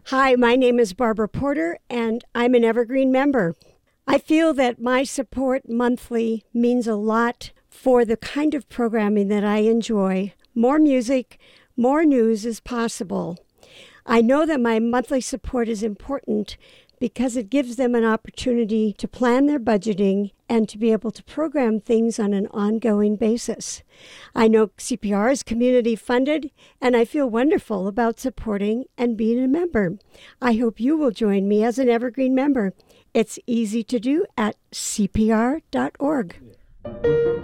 Hi, my name is Barbara Porter, and I'm an Evergreen member. I feel that my support monthly means a lot for the kind of programming that I enjoy. More music, more news is possible. I know that my monthly support is important because it gives them an opportunity to plan their budgeting and to be able to program things on an ongoing basis. I know CPR is community funded, and I feel wonderful about supporting and being a member. I hope you will join me as an Evergreen member. It's easy to do at cpr.org.